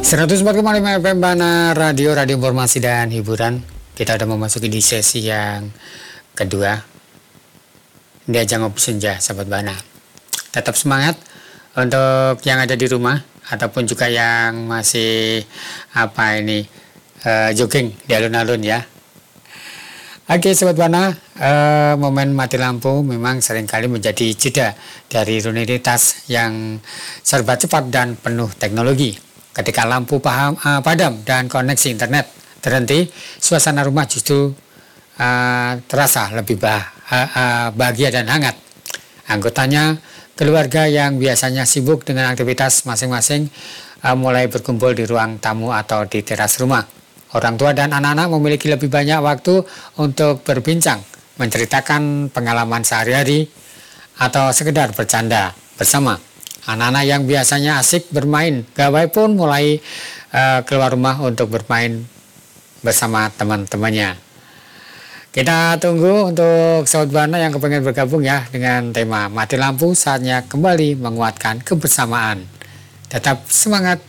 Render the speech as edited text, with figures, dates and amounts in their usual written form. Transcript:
104,5 FM Bana Radio Informasi dan Hiburan. Kita udah memasuki di sesi yang kedua di ajang ngopi senja, sahabat Bana. Tetap semangat untuk yang ada di rumah ataupun juga yang masih jogging di alun-alun ya. Oke, sahabat Bana, momen mati lampu memang seringkali menjadi jeda dari rutinitas yang serba cepat dan penuh teknologi. Ketika lampu padam dan koneksi internet terhenti, suasana rumah justru terasa lebih bahagia dan hangat. Anggotanya, keluarga yang biasanya sibuk dengan aktivitas masing-masing mulai berkumpul di ruang tamu atau di teras rumah. Orang tua dan anak-anak memiliki lebih banyak waktu untuk berbincang, menceritakan pengalaman sehari-hari, atau sekedar bercanda bersama. Anak-anak yang biasanya asik bermain gawai pun mulai keluar rumah untuk bermain bersama teman-temannya. Kita tunggu untuk sahabat Bana yang kepengen bergabung ya dengan tema mati lampu, saatnya kembali menguatkan kebersamaan. Tetap semangat